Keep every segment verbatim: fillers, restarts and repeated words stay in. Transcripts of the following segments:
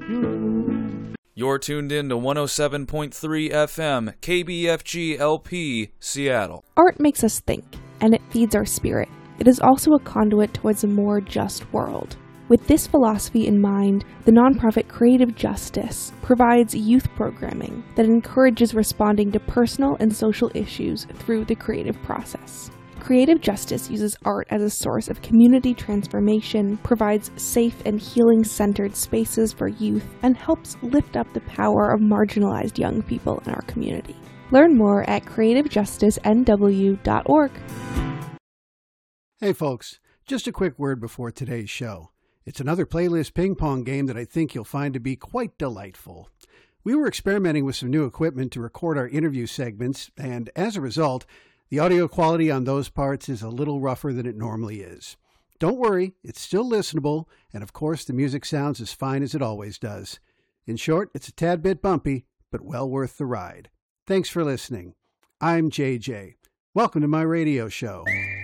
you. You're tuned in to one oh seven point three F M, K B F G L P, Seattle. Art makes us think, and it feeds our spirit. It is also a conduit towards a more just world. With this philosophy in mind, the nonprofit Creative Justice provides youth programming that encourages responding to personal and social issues through the creative process. Creative Justice uses art as a source of community transformation, provides safe and healing-centered spaces for youth, and helps lift up the power of marginalized young people in our community. Learn more at creative justice n w dot org. Hey folks, just a quick word before today's show. It's another playlist ping pong game that I think you'll find to be quite delightful. We were experimenting with some new equipment to record our interview segments, and as a result, the audio quality on those parts is a little rougher than it normally is. Don't worry, it's still listenable, and of course the music sounds as fine as it always does. In short, it's a tad bit bumpy, but well worth the ride. Thanks for listening. I'm J J. Welcome to my radio show.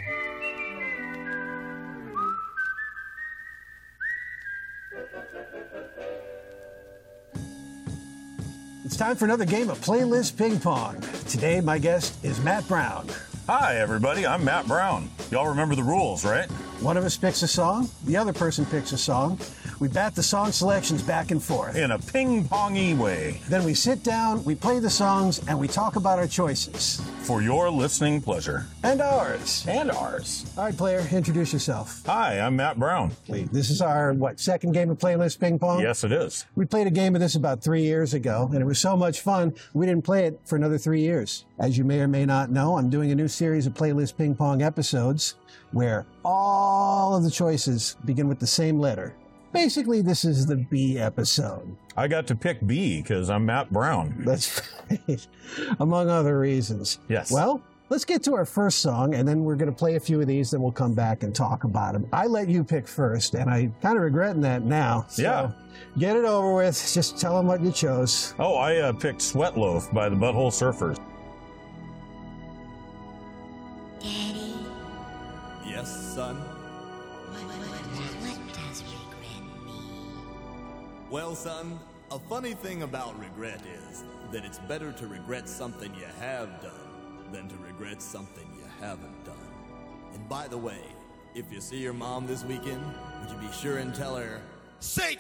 It's time for another game of Playlist Ping Pong. Today, my guest is Matt Brown. Hi, everybody. I'm Matt Brown. Y'all remember the rules, right? One of us picks a song, the other person picks a song. We bat the song selections back and forth. In a ping-pongy way. Then we sit down, we play the songs, and we talk about our choices. For your listening pleasure. And ours. And ours. All right, player, introduce yourself. Hi, I'm Matt Brown. This is our, what, second game of Playlist Ping Pong? Yes, it is. We played a game of this about three years ago, and it was so much fun, we didn't play it for another three years. As you may or may not know, I'm doing a new series of Playlist Ping Pong episodes where all of the choices begin with the same letter. Basically, this is the B episode. I got to pick B because I'm Matt Brown. That's right. Among other reasons. Yes. Well, let's get to our first song, and then we're going to play a few of these, then we'll come back and talk about them. I let you pick first, and I kind of regretting that now. So yeah. Get it over with. Just tell them what you chose. Oh, I uh, picked Sweat Loaf by the Butthole Surfers. Daddy? Yes, son? What, what, what, what does regret mean? Well, son, a funny thing about regret is that it's better to regret something you have done than to regret something you haven't done. And by the way, if you see your mom this weekend, would you be sure and tell her, say